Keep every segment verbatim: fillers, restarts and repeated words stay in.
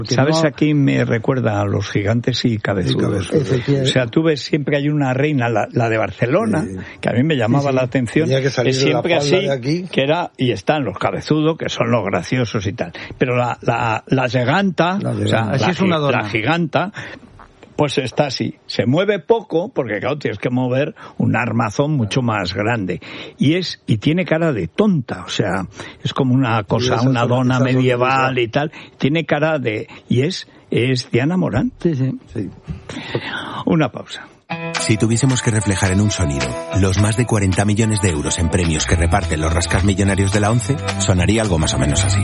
¿Sabes? No... Aquí me recuerda a los gigantes y cabezudos. O sea, tú ves, siempre hay una reina, la, la de Barcelona, sí, que a mí me llamaba sí, sí. la atención, que, que siempre así, que era, y están los cabezudos, que son los graciosos y tal. Pero la, la, la giganta, la, o sea, así la, es una dona. la giganta, pues está así. Se mueve poco, porque claro, tienes que mover un armazón mucho más grande. Y es, y tiene cara de tonta, o sea, es como una cosa, una dona medieval y tal. Tiene cara de, y es, es Diana Morán. Sí, sí, sí. Una pausa. Si tuviésemos que reflejar en un sonido los más de cuarenta millones de euros en premios que reparten los rascasmillonarios de la ONCE, sonaría algo más o menos así.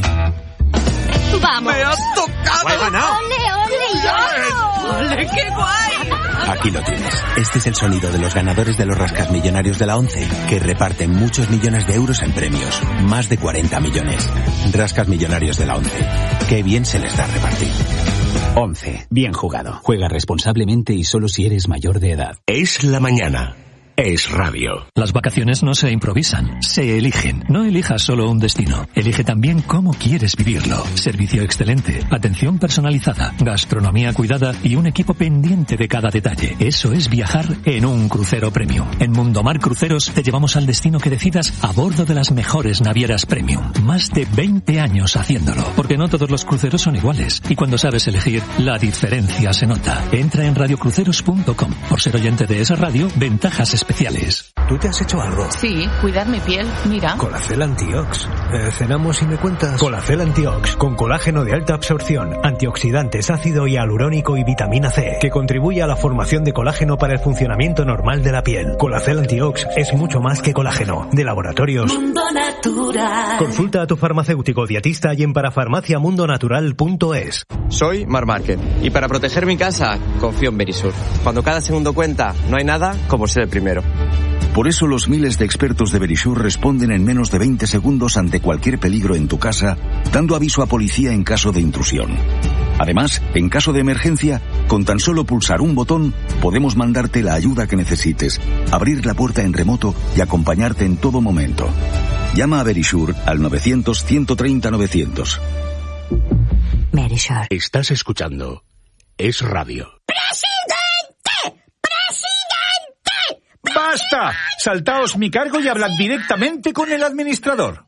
¡Vamos! ¡Me has tocado! ¡He ganado! ¡Ole, ole, yo! ¡Ole, qué guay! Aquí lo tienes. Este es el sonido de los ganadores de los rascasmillonarios de la ONCE, que reparten muchos millones de euros en premios. Más de cuarenta millones. Rascasmillonarios de la ONCE. Qué bien se les da repartir. ONCE. Bien jugado. Juega responsablemente y solo si eres mayor de edad. Es la mañana. Es radio. Las vacaciones no se improvisan, se eligen. No elijas solo un destino, elige también cómo quieres vivirlo. Servicio excelente, atención personalizada, gastronomía cuidada y un equipo pendiente de cada detalle. Eso es viajar en un crucero premium. En Mundomar Cruceros te llevamos al destino que decidas a bordo de las mejores navieras premium. Más de veinte años haciéndolo, porque no todos los cruceros son iguales. Y cuando sabes elegir, la diferencia se nota. Entra en radio cruceros punto com. Por ser oyente de esa radio, ventajas especiales. Especiales. ¿Tú te has hecho algo? Sí, cuidar mi piel, mira. Colacel Antiox. Eh, ¿Cenamos y me cuentas? Colacel Antiox, con colágeno de alta absorción, antioxidantes, ácido hialurónico y vitamina C, que contribuye a la formación de colágeno para el funcionamiento normal de la piel. Colacel Antiox es mucho más que colágeno. De laboratorios Mundo Natural. Consulta a tu farmacéutico dietista y en parafarmacia mundo natural punto es. Soy Mar Márquez y para proteger mi casa confío en Verisur. Cuando cada segundo cuenta, no hay nada como ser el primero. Por eso los miles de expertos de Verisur responden en menos de veinte segundos ante cualquier peligro en tu casa, dando aviso a policía en caso de intrusión. Además, en caso de emergencia, con tan solo pulsar un botón, podemos mandarte la ayuda que necesites, abrir la puerta en remoto y acompañarte en todo momento. Llama a Verisur al novecientos, ciento treinta, novecientos. Verisur. Estás escuchando Es Radio. ¡Basta! Saltaos mi cargo y hablad directamente con el administrador.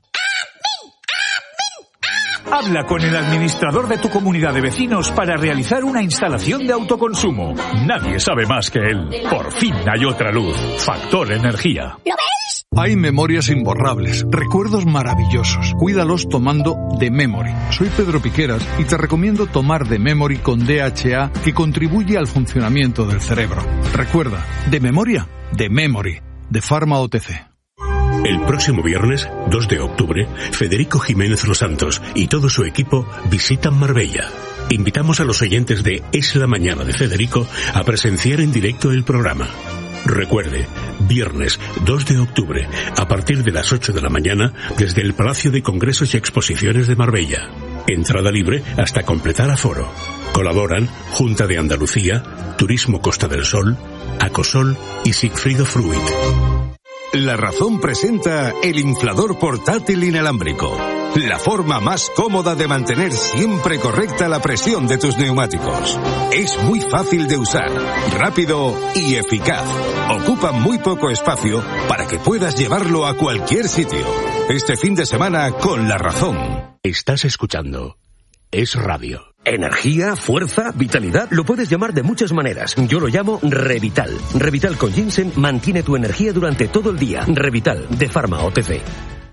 Habla con el administrador de tu comunidad de vecinos para realizar una instalación de autoconsumo. Nadie sabe más que él. Por fin hay otra luz. Factor Energía. ¿Lo veis? Hay memorias imborrables, recuerdos maravillosos. Cuídalos tomando The Memory. Soy Pedro Piqueras y te recomiendo tomar The Memory con D H A, que contribuye al funcionamiento del cerebro. Recuerda, de memoria, The Memory, de Pharma O T C. El próximo viernes, dos de octubre, Federico Jiménez Los Santos y todo su equipo visitan Marbella. Invitamos a los oyentes de Es la Mañana de Federico a presenciar en directo el programa. Recuerde, viernes dos de octubre, a partir de las ocho de la mañana, desde el Palacio de Congresos y Exposiciones de Marbella. Entrada libre hasta completar aforo. Colaboran Junta de Andalucía, Turismo Costa del Sol, Acosol y Sigfrido Fruit. La Razón presenta el inflador portátil inalámbrico. La forma más cómoda de mantener siempre correcta la presión de tus neumáticos. Es muy fácil de usar, rápido y eficaz. Ocupa muy poco espacio para que puedas llevarlo a cualquier sitio. Este fin de semana con La Razón. Estás escuchando Es Radio. Energía, fuerza, vitalidad, lo puedes llamar de muchas maneras. Yo lo llamo Revital. Revital con ginseng mantiene tu energía durante todo el día. Revital, de Pharma O T C.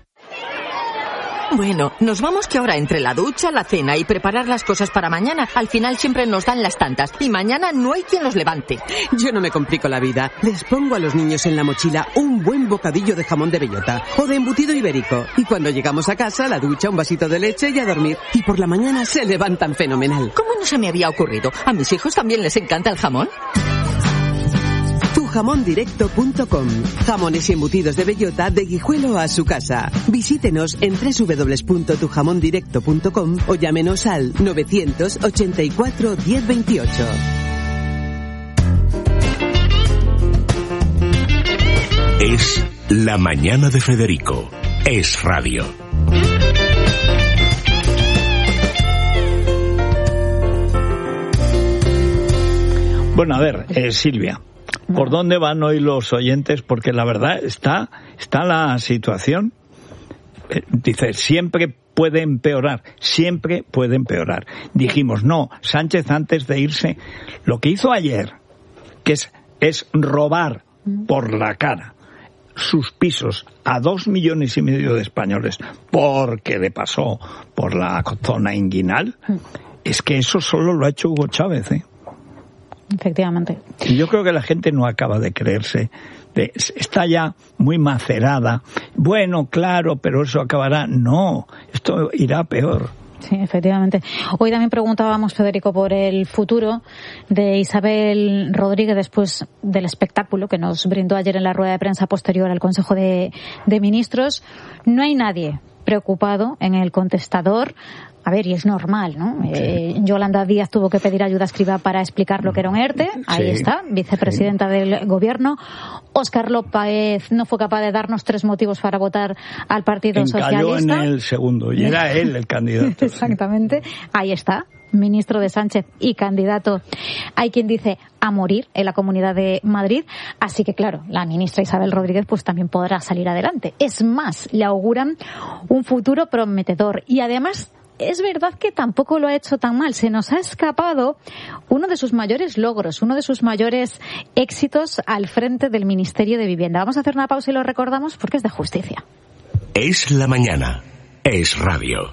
Bueno, nos vamos que ahora entre la ducha, la cena y preparar las cosas para mañana, al final siempre nos dan las tantas y mañana no hay quien los levante. Yo no me complico la vida. Les pongo a los niños en la mochila un buen bocadillo de jamón de bellota o de embutido ibérico. Y cuando llegamos a casa, la ducha, un vasito de leche y a dormir. Y por la mañana se levantan fenomenal. ¿Cómo no se me había ocurrido? ¿A mis hijos también les encanta el jamón? tu jamón directo punto com. Jamones y embutidos de bellota de Guijuelo a su casa. Visítenos en doble u doble u doble u punto tu jamón directo punto com o llámenos al novecientos ochenta y cuatro diez veintiocho. Es la mañana de Federico. Es Radio. Bueno, a ver, eh, Silvia, ¿por dónde van hoy los oyentes? Porque la verdad está, está la situación, eh, dice, siempre puede empeorar, siempre puede empeorar. Dijimos, no, Sánchez antes de irse, lo que hizo ayer, que es, es robar por la cara sus pisos a dos millones y medio de españoles porque le pasó por la zona inguinal, es que eso solo lo ha hecho Hugo Chávez, ¿eh? Efectivamente. Y yo creo que la gente no acaba de creerse, de, está ya muy macerada. Bueno, claro, pero eso acabará. No, esto irá peor. Sí, efectivamente. Hoy también preguntábamos, Federico, por el futuro de Isabel Rodríguez después del espectáculo que nos brindó ayer en la rueda de prensa posterior al Consejo de, de Ministros. No hay nadie preocupado en el contestador. A ver, y es normal, ¿no? Sí. Eh, Yolanda Díaz tuvo que pedir ayuda a Escrivá para explicar lo que era un ERTE. Ahí sí. está, vicepresidenta sí. del Gobierno. Óscar López no fue capaz de darnos tres motivos para votar al Partido Encalló Socialista. En el segundo, y era él el candidato. Exactamente. Sí. Ahí está, ministro de Sánchez y candidato, hay quien dice, a morir en la Comunidad de Madrid. Así que, claro, la ministra Isabel Rodríguez pues también podrá salir adelante. Es más, le auguran un futuro prometedor. Y además, es verdad que tampoco lo ha hecho tan mal. Se nos ha escapado uno de sus mayores logros, uno de sus mayores éxitos al frente del Ministerio de Vivienda. Vamos a hacer una pausa y lo recordamos porque es de justicia. Es la mañana. Es radio.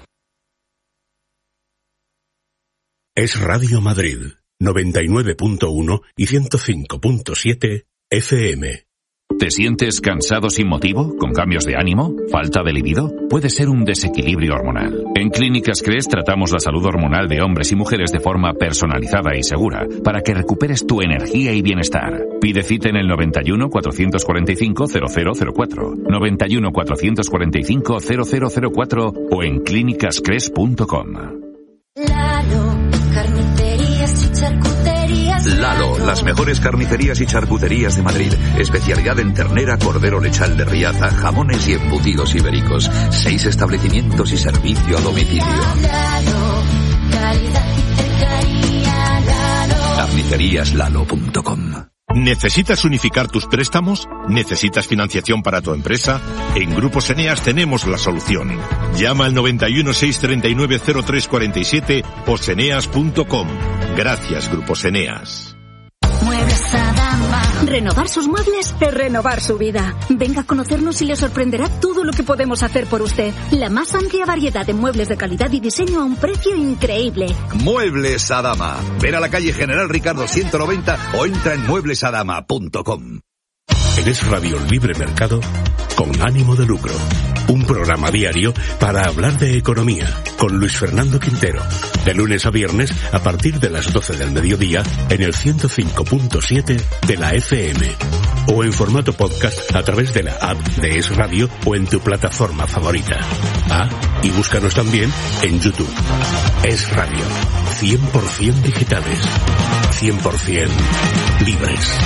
Es Radio Madrid, noventa y nueve punto uno y ciento cinco punto siete F M. ¿Te sientes cansado sin motivo? ¿Con cambios de ánimo? ¿Falta de libido? Puede ser un desequilibrio hormonal. En Clínicas Cres tratamos la salud hormonal de hombres y mujeres de forma personalizada y segura para que recuperes tu energía y bienestar. Pide cita en el noventa y uno, cuatrocientos cuarenta y cinco, cero cero cero cuatro, noventa y uno, cuatrocientos cuarenta y cinco, cero cero cero cuatro o en clínicas cres punto com. Lalo, carnicerías y charcuterías. Lalo, las mejores carnicerías y charcuterías de Madrid. Especialidad en ternera, cordero lechal de Riaza, jamones y embutidos ibéricos. Seis establecimientos y servicio a domicilio. Lalo, calidad y cercanía. Lalo. carnicerías lalo punto com. ¿Necesitas unificar tus préstamos? ¿Necesitas financiación para tu empresa? En Grupos Eneas tenemos la solución. Llama al noventa y uno, seiscientos treinta y nueve, cero tres cuarenta y siete o seneas punto com. Gracias, Grupos Eneas. Muebles Adama. Renovar sus muebles es renovar su vida. Venga a conocernos y le sorprenderá todo lo que podemos hacer por usted. La más amplia variedad de muebles de calidad y diseño a un precio increíble. Muebles Adama. Ven a la calle General Ricardo ciento noventa o entra en muebles adama punto com. En Es Radio Libre Mercado, con ánimo de lucro. Un programa diario para hablar de economía, con Luis Fernando Quintero. De lunes a viernes, a partir de las doce del mediodía, en el ciento cinco punto siete de la F M. O en formato podcast a través de la app de Es Radio o en tu plataforma favorita. Ah, y búscanos también en YouTube. Es Radio. cien por ciento digitales. cien por ciento libres.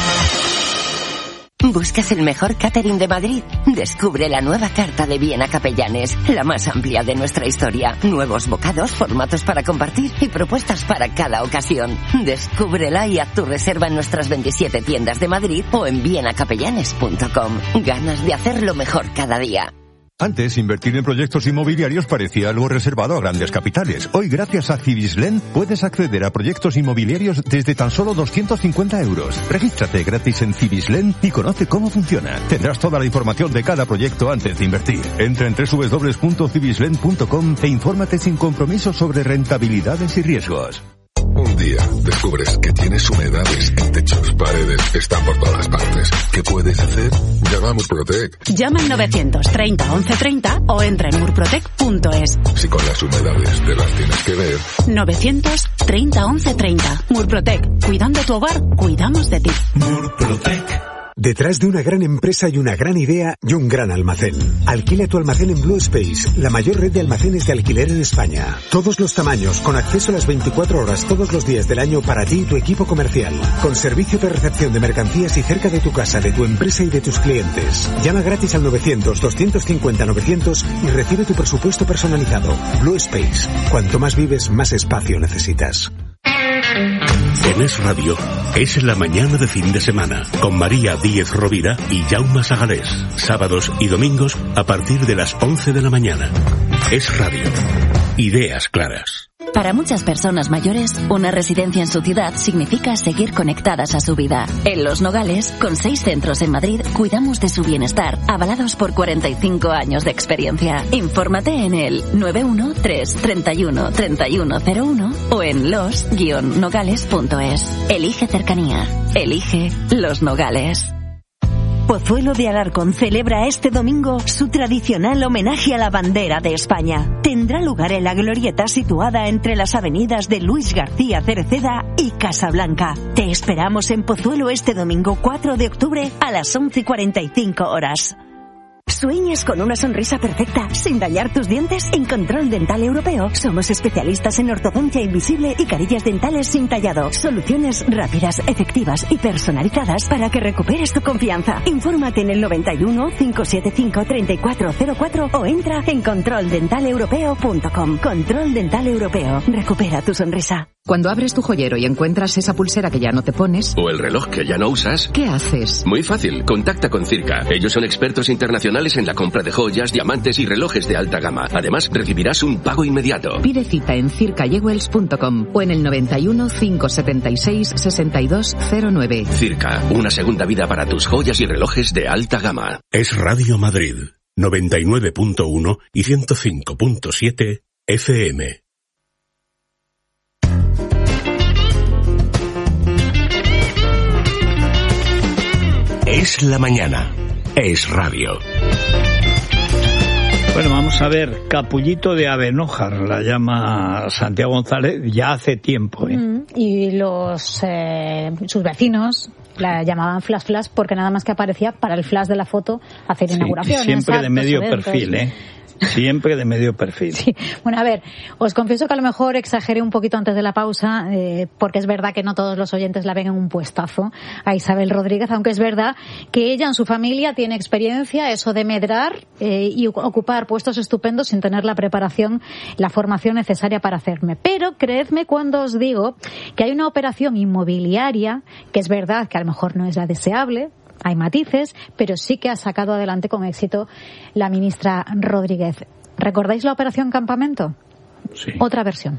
¿Buscas el mejor catering de Madrid? Descubre la nueva carta de Viena Capellanes, la más amplia de nuestra historia. Nuevos bocados, formatos para compartir y propuestas para cada ocasión. Descúbrela y haz tu reserva en nuestras veintisiete tiendas de Madrid o en viena capellanes punto com. Ganas de hacerlo mejor cada día. Antes, invertir en proyectos inmobiliarios parecía algo reservado a grandes capitales. Hoy, gracias a Cibislen, puedes acceder a proyectos inmobiliarios desde tan solo doscientos cincuenta euros. Regístrate gratis en Cibislen y conoce cómo funciona. Tendrás toda la información de cada proyecto antes de invertir. Entra en doble u doble u doble u punto cibislen punto com e infórmate sin compromiso sobre rentabilidades y riesgos. Un día descubres que tienes humedades en techos, paredes, están por todas partes. ¿Qué puedes hacer? Llama a Murprotec. Llama al novecientos treinta once treinta o entra en murprotec punto es. Si con las humedades te las tienes que ver. novecientos treinta once treinta. Murprotec. Cuidando tu hogar, cuidamos de ti. Murprotec. Detrás de una gran empresa y una gran idea y un gran almacén. Alquila tu almacén en Blue Space, la mayor red de almacenes de alquiler en España. Todos los tamaños, con acceso a las veinticuatro horas todos los días del año para ti y tu equipo comercial. Con servicio de recepción de mercancías y cerca de tu casa, de tu empresa y de tus clientes. Llama gratis al novecientos, doscientos cincuenta, novecientos y recibe tu presupuesto personalizado. Blue Space. Cuanto más vives, más espacio necesitas. En Es Radio, es la mañana de fin de semana, con María Díez Rovira y Jaume Sagalés. Sábados y domingos a partir de las once de la mañana. Es Radio. Ideas claras. Para muchas personas mayores, una residencia en su ciudad significa seguir conectadas a su vida. En Los Nogales, con seis centros en Madrid, cuidamos de su bienestar, avalados por cuarenta y cinco años de experiencia. Infórmate en el nueve uno tres, treinta y uno, treinta y uno cero uno o en los guion nogales punto es. Elige cercanía. Elige Los Nogales. Pozuelo de Alarcón celebra este domingo su tradicional homenaje a la bandera de España. Tendrá lugar en la glorieta situada entre las avenidas de Luis García Cereceda y Casablanca. Te esperamos en Pozuelo este domingo cuatro de octubre a las once y cuarenta y cinco horas. ¿Sueñas con una sonrisa perfecta sin dañar tus dientes? En Control Dental Europeo somos especialistas en ortodoncia invisible y carillas dentales sin tallado. Soluciones rápidas, efectivas y personalizadas para que recuperes tu confianza. Infórmate en el noventa y uno, cinco siete cinco, treinta y cuatro cero cuatro o entra en control dental europeo punto com. Control Dental Europeo. Recupera tu sonrisa. Cuando abres tu joyero y encuentras esa pulsera que ya no te pones... o el reloj que ya no usas... ¿qué haces? Muy fácil, contacta con Circa. Ellos son expertos internacionales en la compra de joyas, diamantes y relojes de alta gama. Además, recibirás un pago inmediato. Pide cita en circa jewels punto com o en el noventa y uno, cinco setenta y seis, sesenta y dos cero nueve. Circa, una segunda vida para tus joyas y relojes de alta gama. Es Radio Madrid, noventa y nueve punto uno y ciento cinco punto siete F M. Es la mañana. Es Radio. Bueno, vamos a ver, Capullito de Abenójar, la llama Santiago González, ya hace tiempo, ¿eh? Mm, y los eh, sus vecinos la llamaban Flash Flash porque nada más que aparecía para el flash de la foto hacer sí, inauguraciones. Siempre actos, de medio eventos. perfil, ¿eh? Siempre de medio perfil. Sí. Bueno, a ver, os confieso que a lo mejor exageré un poquito antes de la pausa, eh, porque es verdad que no todos los oyentes la ven en un puestazo a Isabel Rodríguez, aunque es verdad que ella en su familia tiene experiencia, eso de medrar eh, y ocupar puestos estupendos sin tener la preparación, la formación necesaria para hacerme. Pero creedme cuando os digo que hay una operación inmobiliaria, que es verdad que a lo mejor no es la deseable, hay matices, pero sí que ha sacado adelante con éxito la ministra Rodríguez. ¿Recordáis la operación Campamento? Sí. Otra versión.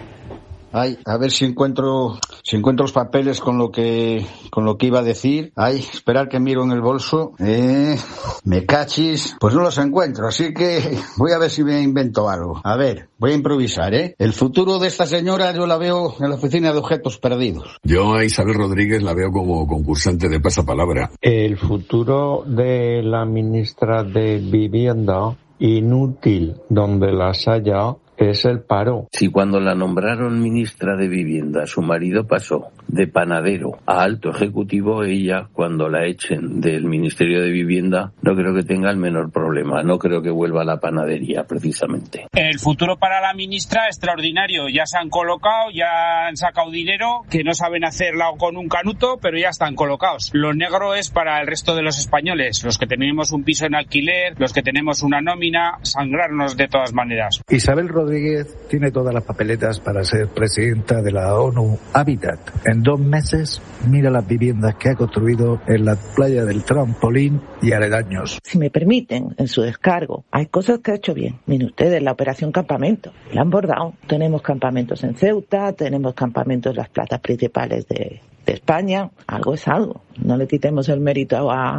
Ay, a ver si encuentro si encuentro los papeles con lo que con lo que iba a decir. Ay, esperar que miro en el bolso. Eh, me cachis. Pues no los encuentro, así que voy a ver si me invento algo. A ver, voy a improvisar, ¿eh? El futuro de esta señora yo la veo en la oficina de objetos perdidos. Yo a Isabel Rodríguez la veo como concursante de pasapalabra. El futuro de la ministra de Vivienda, inútil donde las haya, es el paro. Si cuando la nombraron ministra de Vivienda su marido pasó de panadero a alto ejecutivo, ella cuando la echen del Ministerio de Vivienda no creo que tenga el menor problema, no creo que vuelva a la panadería precisamente. El futuro para la ministra extraordinario, ya se han colocado, ya han sacado dinero que no saben hacerla con un canuto, pero ya están colocados. Lo negro es para el resto de los españoles, los que tenemos un piso en alquiler, los que tenemos una nómina, sangrarnos de todas maneras. Isabel Rodríguez tiene todas las papeletas para ser presidenta de la ONU Habitat. En dos meses, mira las viviendas que ha construido en la playa del Trampolín y aledaños. Si me permiten, en su descargo, hay cosas que ha hecho bien. Miren ustedes, la operación Campamento, la han bordado. Tenemos campamentos en Ceuta, tenemos campamentos en las plazas principales de, de España. Algo es algo. No le quitemos el mérito a,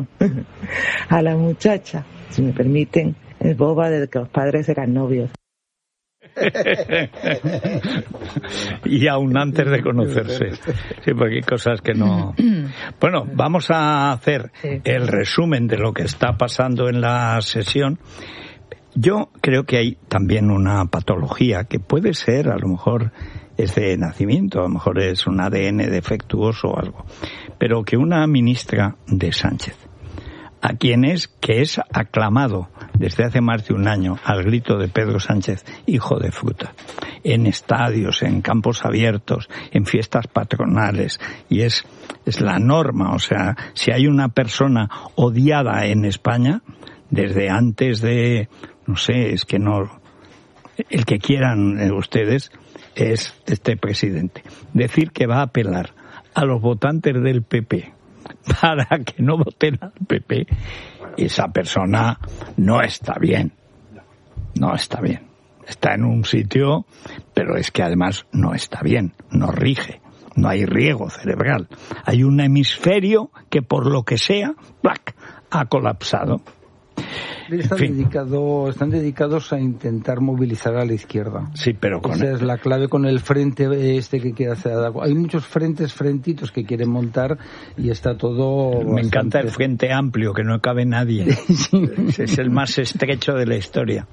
a la muchacha. Si me permiten, es boba desde que los padres eran novios. Y aún antes de conocerse. Sí, porque hay cosas que no... Bueno, vamos a hacer el resumen de lo que está pasando en la sesión. Yo creo que hay también una patología que puede ser, a lo mejor es de nacimiento, a lo mejor es un A D N defectuoso o algo, pero que una ministra de Sánchez, a quien es que es aclamado desde hace más de un año al grito de Pedro Sánchez, hijo de fruta, en estadios, en campos abiertos, en fiestas patronales, y es, es la norma. O sea, si hay una persona odiada en España, desde antes de, no sé, es que no, el que quieran ustedes, es este presidente. Decir que va a apelar a los votantes del P P para que no voten al P P, esa persona no está bien. No está bien. Está en un sitio, pero es que además no está bien, no rige. No hay riego cerebral. Hay un hemisferio que por lo que sea, ¡plac!, ha colapsado. Están, dedicado, están dedicados a intentar movilizar a la izquierda. Sí, pero con esa el... es la clave con el frente este que quiere hacer. Hay muchos frentes, frentitos que quieren montar y está todo... Me bastante... encanta el frente amplio, que no cabe nadie. Sí. Es el más estrecho de la historia.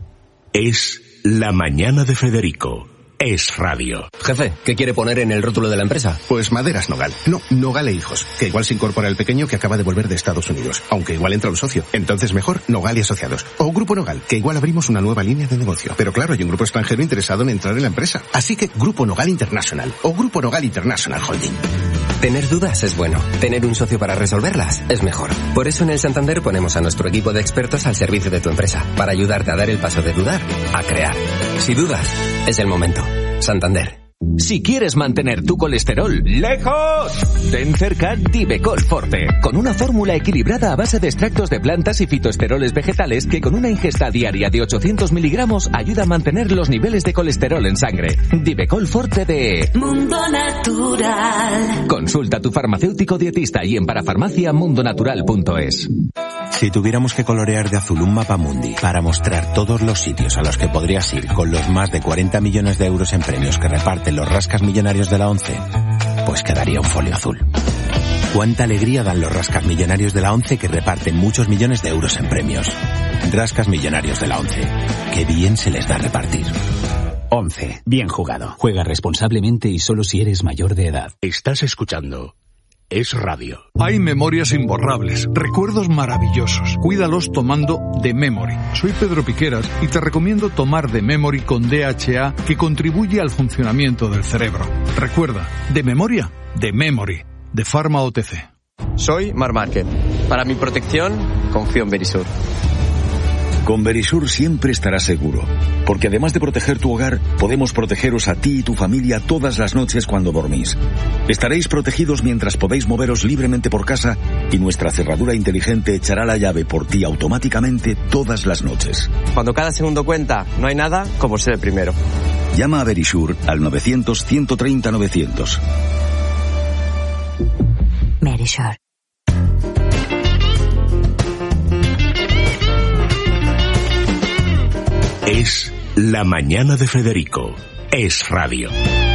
Es La Mañana de Federico. Es radio. Jefe, ¿qué quiere poner en el rótulo de la empresa? Pues Maderas Nogal. No, Nogal e Hijos. Que igual se incorpora el pequeño que acaba de volver de Estados Unidos. Aunque igual entra un socio. Entonces mejor Nogal y Asociados. O Grupo Nogal, que igual abrimos una nueva línea de negocio. Pero claro, hay un grupo extranjero interesado en entrar en la empresa. Así que Grupo Nogal International. O Grupo Nogal International Holding. Tener dudas es bueno. Tener un socio para resolverlas es mejor. Por eso en el Santander ponemos a nuestro equipo de expertos al servicio de tu empresa. Para ayudarte a dar el paso de dudar a crear. Si dudas, es el momento. Santander. Si quieres mantener tu colesterol lejos, ten cerca Divecol Forte, con una fórmula equilibrada a base de extractos de plantas y fitoesteroles vegetales que con una ingesta diaria de ochocientos miligramos ayuda a mantener los niveles de colesterol en sangre. Divecol Forte de Mundo Natural. Consulta a tu farmacéutico dietista y en parafarmacia mundonatural punto es. Si tuviéramos que colorear de azul un mapa mundi para mostrar todos los sitios a los que podrías ir con los más de cuarenta millones de euros en premios que reparten los rascas millonarios de la ONCE, pues quedaría un folio azul. Cuánta alegría dan los rascas millonarios de la ONCE que reparten muchos millones de euros en premios. Rascas millonarios de la ONCE. Qué bien se les da repartir. ONCE. Bien jugado. Juega responsablemente y solo si eres mayor de edad. Estás escuchando Es Radio. Hay memorias imborrables, recuerdos maravillosos. Cuídalos tomando The Memory. Soy Pedro Piqueras y te recomiendo tomar The Memory con D H A, que contribuye al funcionamiento del cerebro. Recuerda, de memoria, The Memory, de Pharma O T C. Soy Mar Márquez. Para mi protección, confío en Verisur. Con Verisur siempre estarás seguro, porque además de proteger tu hogar, podemos protegeros a ti y tu familia todas las noches cuando dormís. Estaréis protegidos mientras podéis moveros libremente por casa y nuestra cerradura inteligente echará la llave por ti automáticamente todas las noches. Cuando cada segundo cuenta, no hay nada como ser el primero. Llama a Verisur al novecientos, ciento treinta, novecientos. Verisur. Es La Mañana de Federico. Es radio.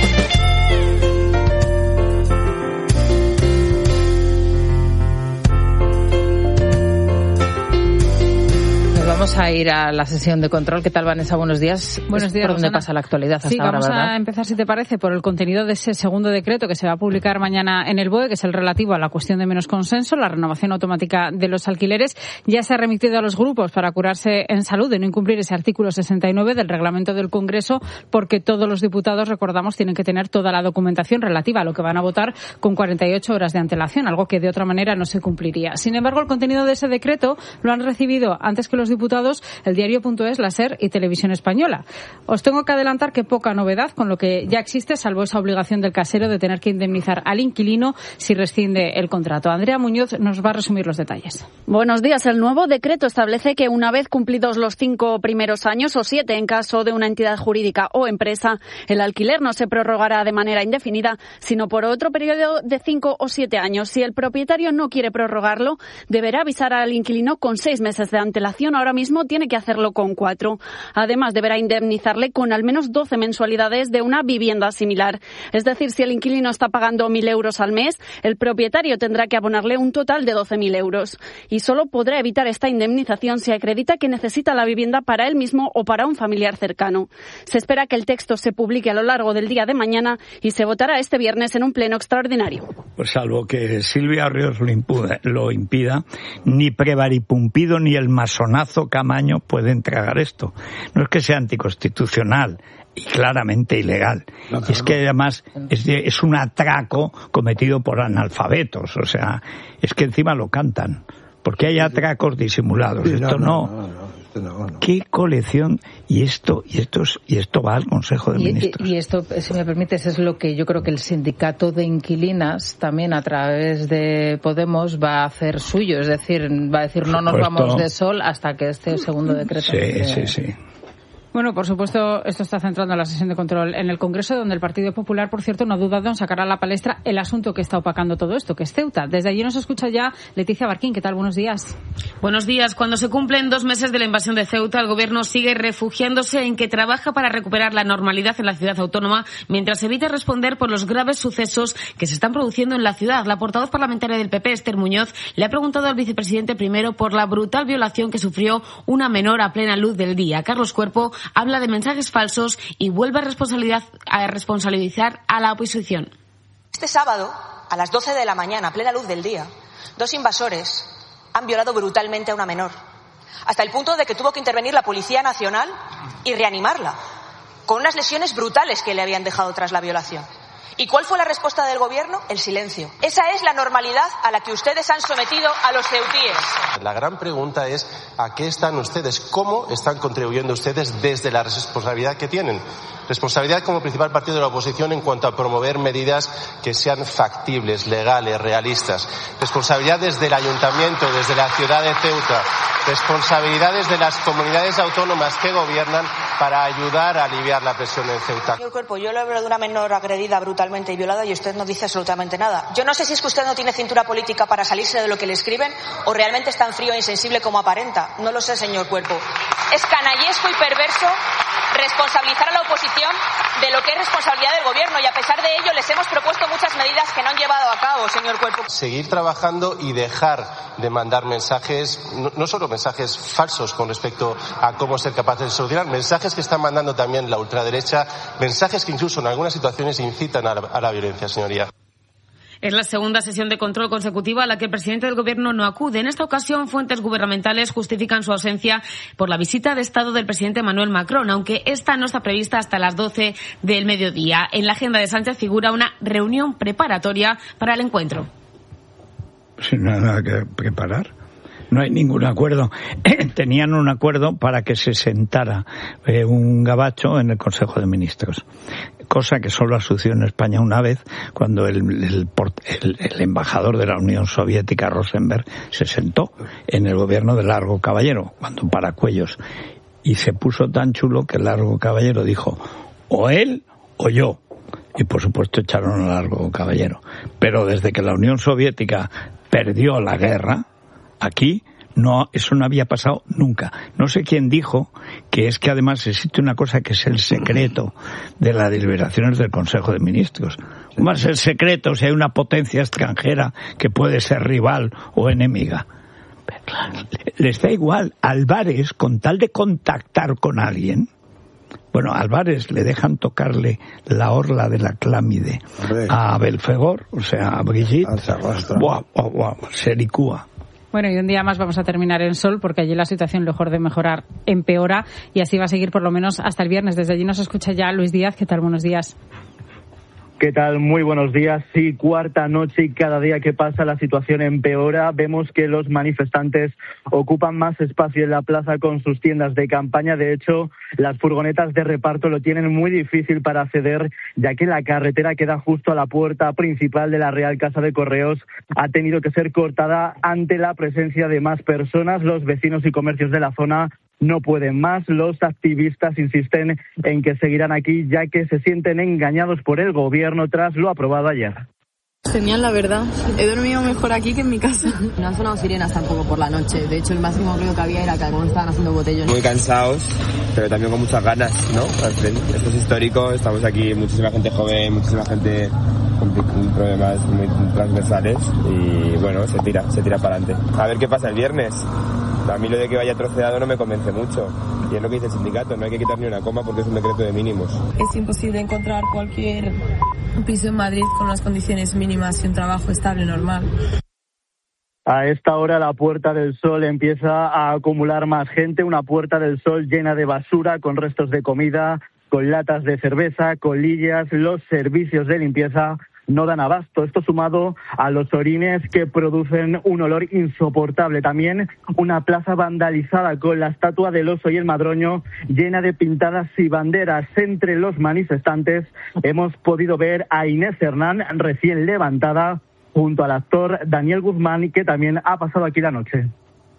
Vamos a ir a la sesión de control. ¿Qué tal, Vanessa? Buenos días. Buenos días, ¿Por dónde Rosana? pasa la actualidad hasta sí, ahora, vamos verdad? a empezar, si te parece, por el contenido de ese segundo decreto que se va a publicar mañana en el B O E, que es el relativo a la cuestión de menos consenso, la renovación automática de los alquileres. Ya se ha remitido a los grupos para curarse en salud de no incumplir ese artículo sesenta y nueve del reglamento del Congreso, porque todos los diputados, recordamos, tienen que tener toda la documentación relativa a lo que van a votar con cuarenta y ocho horas de antelación, algo que de otra manera no se cumpliría. Sin embargo, el contenido de ese decreto lo han recibido antes que los diputados el diario.es, la SER y Televisión Española. Os tengo que adelantar que poca novedad con lo que ya existe, salvo esa obligación del casero de tener que indemnizar al inquilino si rescinde el contrato. Andrea Muñoz nos va a resumir los detalles. Buenos días. El nuevo decreto establece que una vez cumplidos los cinco primeros años o siete en caso de una entidad jurídica o empresa, el alquiler no se prorrogará de manera indefinida, sino por otro periodo de cinco o siete años. Si el propietario no quiere prorrogarlo, deberá avisar al inquilino con seis meses de antelación. Ahora mismo tiene que hacerlo con cuatro. Además, deberá indemnizarle con al menos doce mensualidades de una vivienda similar. Es decir, si el inquilino está pagando mil euros al mes, el propietario tendrá que abonarle un total de doce mil euros. Y solo podrá evitar esta indemnización si acredita que necesita la vivienda para él mismo o para un familiar cercano. Se espera que el texto se publique a lo largo del día de mañana y se votará este viernes en un pleno extraordinario. Pues salvo que Silvia Ríos lo, impude, lo impida, ni Prevaripumpido ni el masonazo Camaño pueden tragar esto. No es que sea anticonstitucional y claramente ilegal. No, no, es que además es, de, es un atraco cometido por analfabetos. O sea, es que encima lo cantan. Porque hay atracos disimulados. Sí, esto no. no, no, no. qué colección, y esto y esto es, y esto va al Consejo de y, Ministros. Y, y esto, si me permites, es lo que yo creo que el sindicato de inquilinas también a través de Podemos va a hacer suyo, es decir, va a decir no nos vamos de sol hasta que este segundo decreto. Sí, que... sí, sí. Bueno, por supuesto, esto está centrando la sesión de control en el Congreso, donde el Partido Popular, por cierto, no ha dudado en sacar a la palestra el asunto que está opacando todo esto, que es Ceuta. Desde allí nos escucha ya Leticia Barquín. ¿Qué tal? Buenos días. Buenos días. Cuando se cumplen dos meses de la invasión de Ceuta, el Gobierno sigue refugiándose en que trabaja para recuperar la normalidad en la ciudad autónoma, mientras evita responder por los graves sucesos que se están produciendo en la ciudad. La portavoz parlamentaria del P P, Esther Muñoz, le ha preguntado al vicepresidente primero por la brutal violación que sufrió una menor a plena luz del día. Carlos Cuerpo habla de mensajes falsos y vuelve a, responsabilidad, a responsabilizar a la oposición. Este sábado, a las doce de la mañana, a plena luz del día, dos invasores han violado brutalmente a una menor, hasta el punto de que tuvo que intervenir la Policía Nacional y reanimarla, con unas lesiones brutales que le habían dejado tras la violación. ¿Y cuál fue la respuesta del Gobierno? El silencio. Esa es la normalidad a la que ustedes han sometido a los ceutíes. La gran pregunta es ¿a qué están ustedes? ¿Cómo están contribuyendo ustedes desde la responsabilidad que tienen? Responsabilidad como principal partido de la oposición en cuanto a promover medidas que sean factibles, legales, realistas. Responsabilidad desde el Ayuntamiento, desde la ciudad de Ceuta. Responsabilidades de las comunidades autónomas que gobiernan para ayudar a aliviar la presión en Ceuta. Señor Cuerpo, yo le hablo de una menor agredida brutalmente y violada y usted no dice absolutamente nada. Yo no sé si es que usted no tiene cintura política para salirse de lo que le escriben o realmente es tan frío e insensible como aparenta. No lo sé, señor Cuerpo. Es canallesco y perverso responsabilizar a la oposición de lo que es responsabilidad del Gobierno y a pesar de ello les hemos propuesto muchas medidas que no han llevado a cabo, señor Cuerpo. Seguir trabajando y dejar de mandar mensajes, no, no solo mensajes falsos con respecto a cómo ser capaces de solucionar, mensajes que están mandando también la ultraderecha, mensajes que incluso en algunas situaciones incitan a la, a la violencia, señoría. Es la segunda sesión de control consecutiva a la que el presidente del Gobierno no acude. En esta ocasión, fuentes gubernamentales justifican su ausencia por la visita de Estado del presidente Emmanuel Macron, aunque esta no está prevista hasta las doce del mediodía. En la agenda de Sánchez figura una reunión preparatoria para el encuentro. Sin nada que preparar. No hay ningún acuerdo. Tenían un acuerdo para que se sentara eh, un gabacho en el Consejo de Ministros, cosa que solo ha sucedido en España una vez, cuando el, el, el, el embajador de la Unión Soviética, Rosenberg, se sentó en el gobierno de Largo Caballero, cuando Paracuellos, y se puso tan chulo que Largo Caballero dijo, o él o yo. Y por supuesto echaron a Largo Caballero. Pero desde que la Unión Soviética perdió la guerra, aquí no, eso no había pasado nunca. No sé quién dijo que es que además existe una cosa que es el secreto de las deliberaciones del Consejo de Ministros. ¿Cómo es el secreto si hay una potencia extranjera que puede ser rival o enemiga? Les da igual. Álvarez, con tal de contactar con alguien, bueno, a Álvarez le dejan tocarle la orla de la clámide a Belfegor, o sea, a Brigitte, buah, buah, buah, se licúa. Bueno, y un día más vamos a terminar en Sol, porque allí la situación, lejos de mejorar, empeora, y así va a seguir por lo menos hasta el viernes. Desde allí nos escucha ya Luis Díaz. ¿Qué tal? Buenos días. ¿Qué tal? Muy buenos días. Sí, cuarta noche y cada día que pasa la situación empeora. Vemos que los manifestantes ocupan más espacio en la plaza con sus tiendas de campaña. De hecho, las furgonetas de reparto lo tienen muy difícil para acceder, ya que la carretera que da justo a la puerta principal de la Real Casa de Correos ha tenido que ser cortada ante la presencia de más personas. Los vecinos y comercios de la zona no pueden más. Los activistas insisten en que seguirán aquí, ya que se sienten engañados por el gobierno tras lo aprobado ayer. Genial, la verdad. He dormido mejor aquí que en mi casa. No han sonado sirenas tampoco por la noche. De hecho, el máximo ruido que había era que algunos estaban haciendo botellones. Muy cansados, pero también con muchas ganas, ¿no? Esto es histórico, estamos aquí, muchísima gente joven, muchísima gente con problemas muy transversales y bueno, se tira, se tira para adelante. A ver qué pasa el viernes. A mí lo de que vaya troceado no me convence mucho. Y es lo que dice el sindicato, no hay que quitar ni una coma porque es un decreto de mínimos. Es imposible encontrar cualquier piso en Madrid con unas condiciones mínimas y un trabajo estable normal. A esta hora la Puerta del Sol empieza a acumular más gente, una Puerta del Sol llena de basura, con restos de comida, con latas de cerveza, colillas. Los servicios de limpieza no dan abasto. Esto sumado a los orines que producen un olor insoportable. También una plaza vandalizada con la estatua del oso y el madroño llena de pintadas y banderas. Entre los manifestantes hemos podido ver a Inés Hernán, recién levantada, junto al actor Daniel Guzmán, que también ha pasado aquí la noche.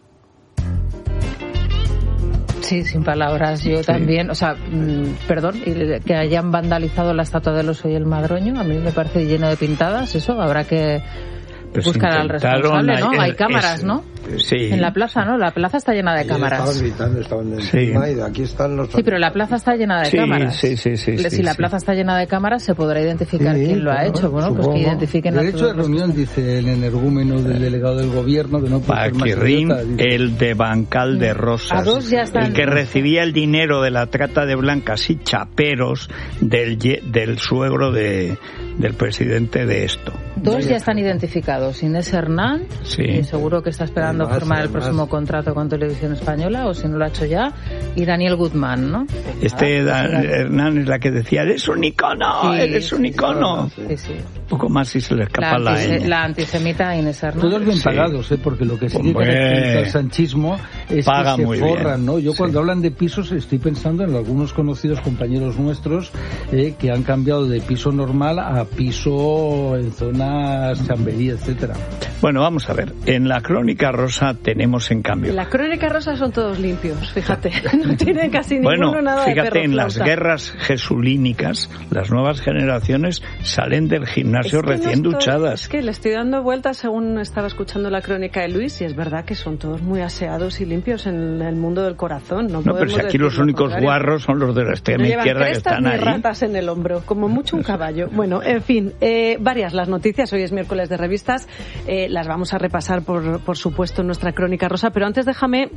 Sí, sin palabras. Yo sí. también, o sea, mmm, perdón, que hayan vandalizado la estatua del oso y el madroño, a mí me parece lleno de pintadas. Eso habrá que pues buscar al responsable, ¿no? Hay cámaras, ¿no? Sí. En la plaza, ¿no? La plaza está llena de Ahí cámaras. Estaban gritando, estaban encima sí. y de aquí están los... Sí, pero la plaza está llena de sí, cámaras. Sí, sí, sí. Si sí, la sí. plaza está llena de cámaras, se podrá identificar sí, quién lo claro, ha hecho. Bueno, supongo. pues que identifiquen a Derecho de reunión, dice el energúmeno del delegado del gobierno, que no puede Paquirrín, el de Bancal de Rosas, a dos ya están... el que recibía el dinero de la trata de blancas y chaperos del, del suegro de, del presidente de esto. Dos ya están identificados. Inés Hernán, sí. que seguro que está esperando además, firmar además. el próximo contrato con Televisión Española, o si no lo ha hecho ya, y Daniel Guzmán, ¿no? Este ah, Dan, Hernán es la que decía, eres un icono, sí, eres un icono. Sí, sí. Un poco más si se le escapa la, la, la, la antisemita Inés Hernán. Todos bien sí. pagados, ¿eh? Porque lo que sigue caracteriza al sanchismo es Paga que se muy forran, bien. ¿no? Yo sí. cuando hablan de pisos estoy pensando en algunos conocidos compañeros nuestros eh, que han cambiado de piso normal a piso en zonas Chamberí, etcétera. Bueno, vamos a ver. En la Crónica Rosa tenemos en cambio. En la Crónica Rosa son todos limpios, fíjate. No tienen casi ninguno bueno, nada fíjate, de perro en flauta. Las guerras jesulínicas, las nuevas generaciones salen del gimnasio es que recién no estoy, duchadas. Es que le estoy dando vueltas según estaba escuchando la Crónica de Luis, y es verdad que son todos muy aseados y limpios en el mundo del corazón. No, no pero si aquí los únicos guarros son los de la extrema no izquierda que están ni ahí. Ratas en el hombro, como mucho un caballo. Bueno, en fin, eh, varias las noticias. Hoy es miércoles de revistas. Eh, las vamos a repasar, por, por supuesto, en nuestra Crónica Rosa. Pero antes déjame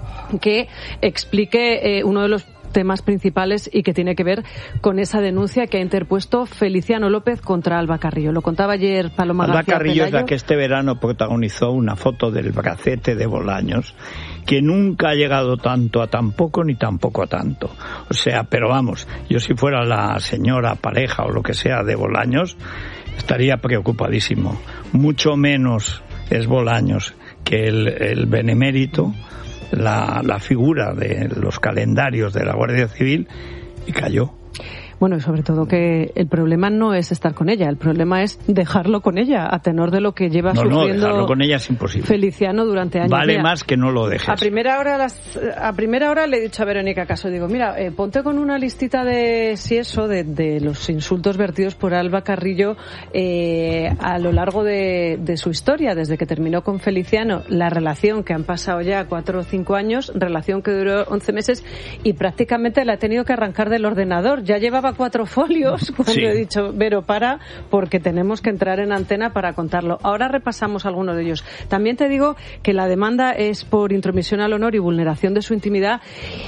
que explique eh, uno de los temas principales y que tiene que ver con esa denuncia que ha interpuesto Feliciano López contra Alba Carrillo. Lo contaba ayer Paloma Alba García Carrillo Pelayo. Es la que este verano protagonizó una foto del bracete de Bolaños, que nunca ha llegado tanto a tan poco ni tampoco a tanto. O sea, pero vamos, yo si fuera la señora pareja o lo que sea de Bolaños, estaría preocupadísimo. Mucho menos es Bolaños que el, el benemérito, la, la figura de los calendarios de la Guardia Civil, y cayó. Bueno, y sobre todo que el problema no es estar con ella, el problema es dejarlo con ella, a tenor de lo que lleva no, sufriendo no, dejarlo con ella es imposible. Feliciano durante años. Vale mira, más que no lo dejes. A primera hora las, a primera hora le he dicho a Verónica Caso, digo, mira, eh, ponte con una listita de si eso, de, de los insultos vertidos por Alba Carrillo eh, a lo largo de, de su historia, desde que terminó con Feliciano, la relación que han pasado ya cuatro o cinco años, relación que duró once meses y prácticamente la ha tenido que arrancar del ordenador. Ya llevaba cuatro folios cuando sí. he dicho, Vero, para, porque tenemos que entrar en antena para contarlo. Ahora repasamos algunos de ellos. También te digo que la demanda es por intromisión al honor y vulneración de su intimidad,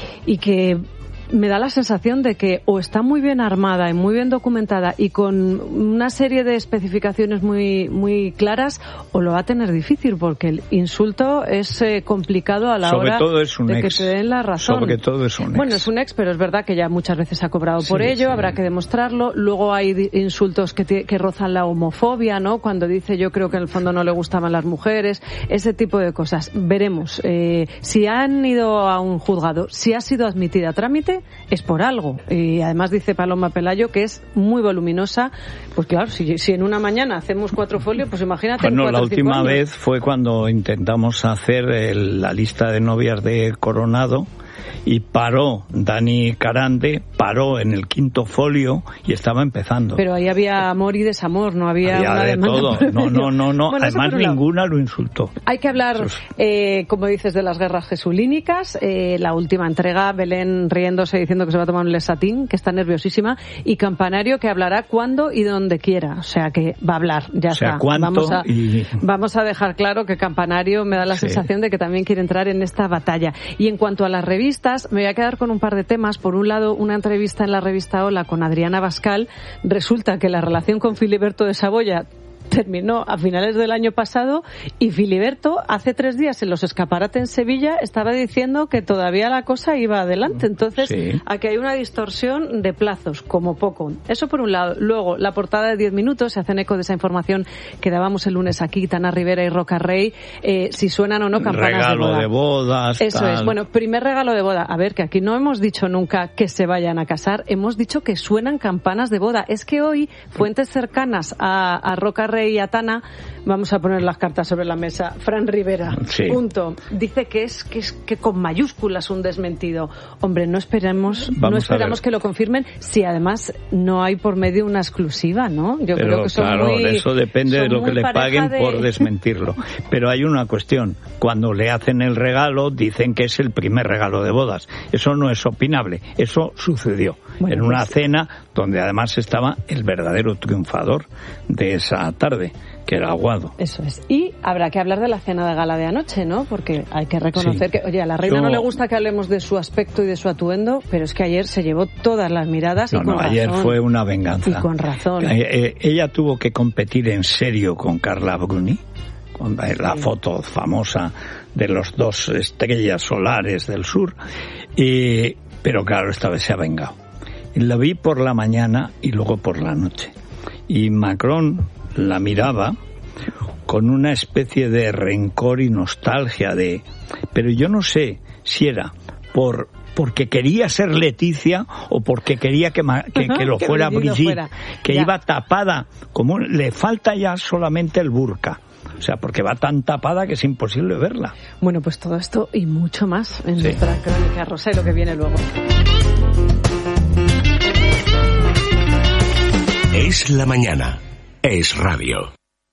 y que me da la sensación de que o está muy bien armada y muy bien documentada y con una serie de especificaciones muy muy claras, o lo va a tener difícil, porque el insulto es eh, complicado a la sobre hora todo es un de ex. que te den la razón. Sobre todo es un ex. Bueno, es un ex, pero es verdad que ya muchas veces ha cobrado por sí, ello, sí. habrá que demostrarlo. Luego hay insultos que, te, que rozan la homofobia, ¿no? Cuando dice yo creo que en el fondo no le gustaban las mujeres, ese tipo de cosas. Veremos. Eh, si han ido a un juzgado, si ha sido admitida a trámite, es por algo. Y además dice Paloma Pelayo que es muy voluminosa. Pues claro, si, si en una mañana hacemos cuatro folios, pues imagínate. Bueno, en cuatro, la última años. vez fue cuando intentamos hacer el, la lista de novias de Coronado, y paró Dani Carande, paró en el quinto folio y estaba empezando. Pero ahí había amor y desamor, no había, había una de demanda. todo. No, no, no, no. Bueno, además ninguna lo insultó. Hay que hablar, eh, como dices, de las guerras jesulínicas. Eh, la última entrega, Belén riéndose diciendo que se va a tomar un lesatín, que está nerviosísima, y Campanario que hablará cuando y donde quiera. O sea que va a hablar, ya o sea, está. ¿cuánto? Vamos a, y... vamos a dejar claro que Campanario me da la sí. sensación de que también quiere entrar en esta batalla. Y en cuanto a las revistas, me voy a quedar con un par de temas. Por un lado, una entrevista en la revista Hola con Adriana Bascal. Resulta que la relación con Filiberto de Saboya terminó a finales del año pasado y Filiberto hace tres días en los escaparates en Sevilla estaba diciendo que todavía la cosa iba adelante. Entonces, sí. Aquí hay una distorsión de plazos, como poco. Eso por un lado. Luego, la portada de diez minutos, se hacen eco de esa información que dábamos el lunes aquí, Tana Rivera y Roca Rey, eh, si suenan o no campanas regalo de boda. de bodas. Eso tal. es. Bueno, primer regalo de boda. A ver, que aquí no hemos dicho nunca que se vayan a casar, hemos dicho que suenan campanas de boda. Es que hoy, fuentes cercanas a, a Roca Rey y a Tana, vamos a poner las cartas sobre la mesa. Fran Rivera, sí. punto. Dice que es, que es que con mayúsculas un desmentido. Hombre, no esperemos, vamos no esperamos que lo confirmen si además no hay por medio una exclusiva, ¿no? Yo Pero, creo que son claro, muy, eso depende de lo que le paguen de... por desmentirlo. Pero hay una cuestión. Cuando le hacen el regalo, dicen que es el primer regalo de bodas. Eso no es opinable. Eso sucedió bueno, en una pues... cena donde además estaba el verdadero triunfador de esa tarde, que era Aguado. Eso es. Y habrá que hablar de la cena de gala de anoche, ¿no? Porque hay que reconocer sí. que, oye, a la reina Yo... no le gusta que hablemos de su aspecto y de su atuendo, pero es que ayer se llevó todas las miradas no, y con no, razón. Ayer fue una venganza. Y con razón. Eh, eh, ella tuvo que competir en serio con Carla Bruni, con la sí. foto famosa de los dos estrellas solares del sur, y, pero claro, esta vez se ha vengado. La vi por la mañana y luego por la noche. Y Macron la miraba con una especie de rencor y nostalgia de... Pero yo no sé si era por porque quería ser Leticia o porque quería que, que, que lo que fuera Brigitte, fuera. que ya. iba tapada. Como le falta ya solamente el burka. O sea, porque va tan tapada que es imposible verla. Bueno, pues todo esto y mucho más en sí. nuestra crónica rosa y lo que viene luego. Es la mañana. Es radio.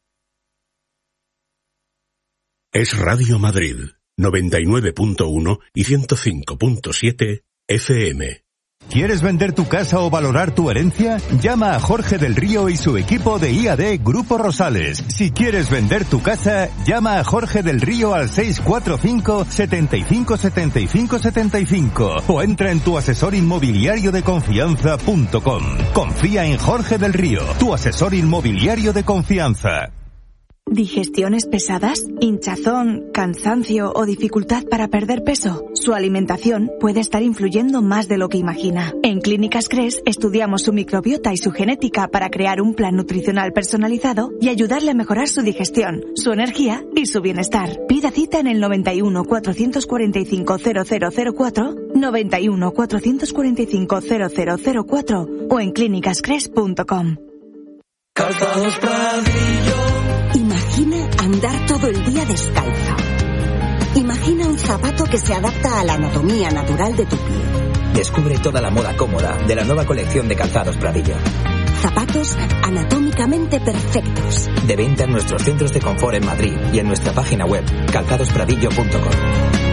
Es Radio Madrid, noventa y nueve punto uno y ciento cinco punto siete F M. ¿Quieres vender tu casa o valorar tu herencia? Llama a Jorge del Río y su equipo de I A D Grupo Rosales. Si quieres vender tu casa, llama a Jorge del Río al seis cuatro cinco, setenta y cinco, setenta y cinco, setenta y cinco o entra en tu asesor inmobiliario de confianza punto com. Confía en Jorge del Río, tu asesor inmobiliario de confianza. ¿Digestiones pesadas? ¿Hinchazón, cansancio o dificultad para perder peso? Su alimentación puede estar influyendo más de lo que imagina. En Clínicas Cres estudiamos su microbiota y su genética para crear un plan nutricional personalizado y ayudarle a mejorar su digestión, su energía y su bienestar. Pida cita en el noventa y uno, cuatrocientos cuarenta y cinco, cero cero cero cuatro, noventa y uno, cuatrocientos cuarenta y cinco, cero cero cero cuatro o en clínicas cres punto com. Calzados Pradillo. Imagina andar todo el día descalzo. Imagina un zapato que se adapta a la anatomía natural de tu pie. Descubre toda la moda cómoda de la nueva colección de Calzados Pradillo. Zapatos anatómicamente perfectos. De venta en nuestros centros de confort en Madrid y en nuestra página web calzados pradillo punto com.